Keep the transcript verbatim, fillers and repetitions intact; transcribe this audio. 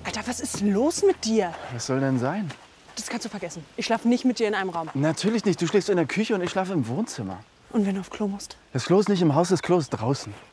Alter, was ist denn los mit dir? Was soll denn sein? Das kannst du vergessen. Ich schlafe nicht mit dir in einem Raum. Natürlich nicht. Du schläfst in der Küche und ich schlafe im Wohnzimmer. Und wenn du auf Klo musst? Das Klo ist nicht im Haus, das Klo ist draußen.